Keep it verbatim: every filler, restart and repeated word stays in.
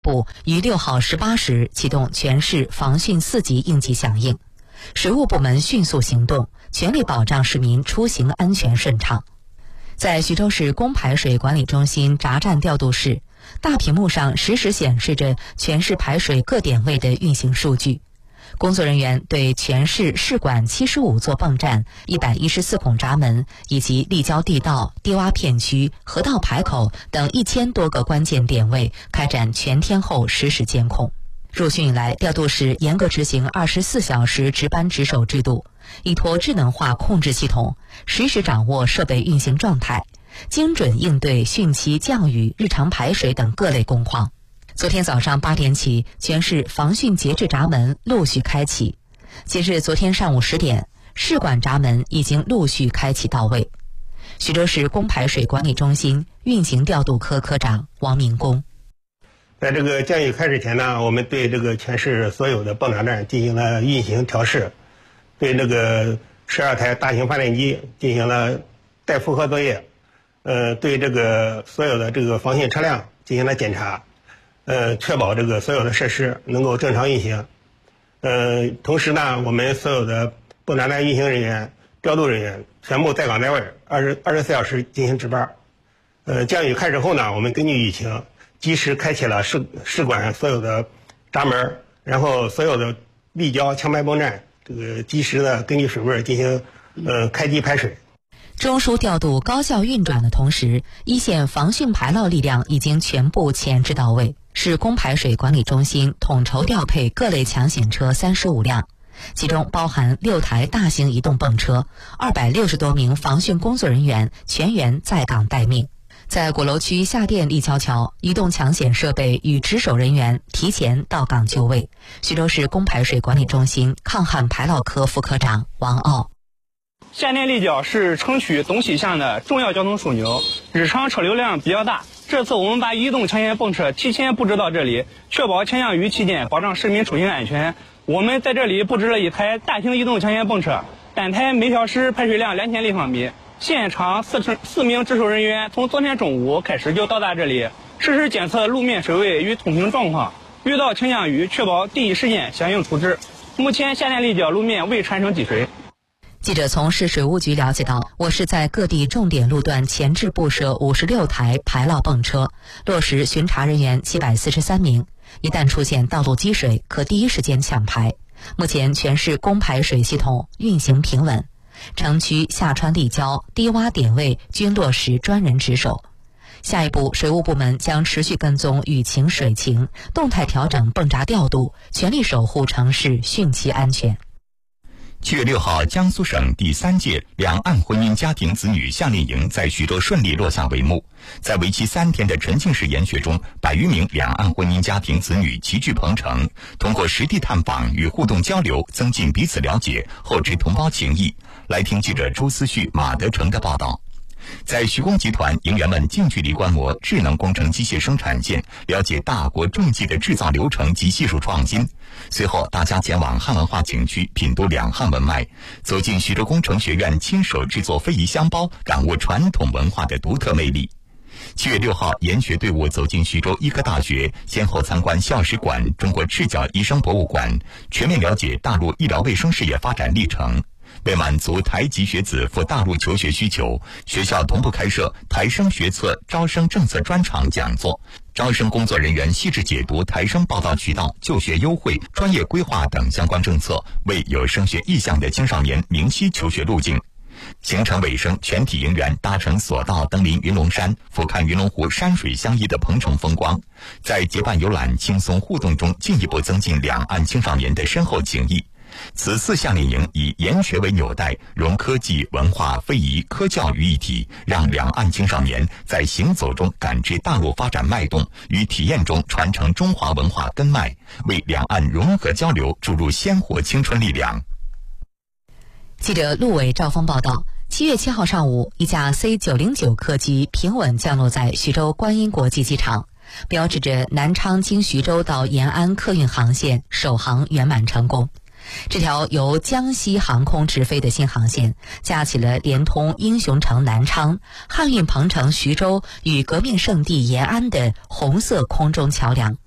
部于六号十八时启动全市防汛四级应急响应，水务部门迅速行动，全力保障市民出行安全顺畅。在徐州市供排水管理中心闸站调度室，大屏幕上实时显示着全市排水各点位的运行数据。工作人员对全市市管七十五座泵站、一百一十四孔闸门以及立交地道、低洼片区、河道排口等一千多个关键点位开展全天候实时监控。入汛以来，调度室严格执行二十四小时值班值守制度，依托智能化控制系统，实时掌握设备运行状态，精准应对汛期降雨、日常排水等各类工况。昨天早上八点起，全市防汛节制闸门陆续开启。截至昨天上午十点，市管闸门已经陆续开启到位。徐州市供排水管理中心运行调度科科长王明功。 在这个降雨开始前呢，我们对这个全市所有的泵闸站进行了运行调试，对这个十二台大型发电机进行了待负荷作业，呃，对这个所有的这个防汛车辆进行了检查，呃，确保这个所有的设施能够正常运行。呃，同时呢，我们所有的泵闸站运行人员、调度人员全部在岗在位，二十二十四小时进行值班。呃，降雨开始后呢，我们根据雨情，及时开启了市市管所有的闸门，然后所有的立交、枪排泵站，这个及时的根据水位进行呃开机排水。 中枢调度高效运转的同时，一线防汛排涝力量已经全部前置到位。市供排水管理中心统筹调配各类抢险车三十五辆，其中包含六台大型移动泵车，二百六十多名防汛工作人员全员在岗待命。在鼓楼区下店立交桥，移动抢险设备与值守人员提前到岗就位。徐州市供排水管理中心抗旱排涝科副科长王傲。 下店立交是城区东西向的重要交通枢纽，日常车流量比较大。这次我们把移动抢险泵车提前布置到这里，确保强降雨期间保障市民出行安全。我们在这里布置了一台大型移动抢险泵车，单台每小时排水量两千立方米。现场四四名值守人员从昨天中午开始就到达这里，实时监测路面水位与通行状况，遇到强降雨确保第一时间响应处置。目前下店立交路面未产生积水。 记者从市水务局了解到，我市在各地重点路段前置布设五十六台排涝泵车，落实巡查人员七百四十三名，一旦出现道路积水，可第一时间抢排。目前全市供排水系统运行平稳，城区下穿立交、低洼点位均落实专人值守。下一步，水务部门将持续跟踪雨情水情，动态调整泵闸调度，全力守护城市汛期安全。 七月六号，江苏省第三届两岸婚姻家庭子女夏令营在徐州顺利落下帷幕。在为期三天的沉浸式研学中，百余名两岸婚姻家庭子女齐聚鹏城，通过实地探访与互动交流，增进彼此了解，厚植同胞情谊。来听记者朱思旭、马德成的报道。在徐工集团，营员们近距离观摩智能工程机械生产线，了解大国重器的制造流程及技术创新。随后，大家前往汉文化景区品读两汉文脉，走进徐州工程学院亲手制作非遗香包，感悟传统文化的独特魅力。七月六号，研学队伍走进徐州医科大学，先后参观校史馆、中国赤脚医生博物馆，全面了解大陆医疗卫生事业发展历程。为满足台籍学子赴大陆求学需求，学校同步开设台生学测招生政策专场讲座，招生工作人员细致解读台生报到渠道、就学优惠、专业规划等相关政策，为有升学意向的青少年明晰求学路径。行程尾声，全体营员搭乘索道登临云龙山，俯瞰云龙湖山水相依的鹏城风光，在结伴游览、轻松互动中，进一步增进两岸青少年的深厚情谊。此次夏令营以研学为纽带，融科技、文化、非遗、科教于一体，让两岸青少年在行走中感知大陆发展脉动，与体验中传承中华文化根脉，为两岸融合交流注入鲜活青春力量。 记者陆伟、赵峰报道。七月七号上午，一架 C 九零九 客机平稳降落在徐州观音国际机场，标志着南昌经徐州到延安客运航线首航圆满成功。这条由江西航空直飞的新航线，架起了连通英雄城南昌、汉运鹏城徐州与革命圣地延安的红色空中桥梁，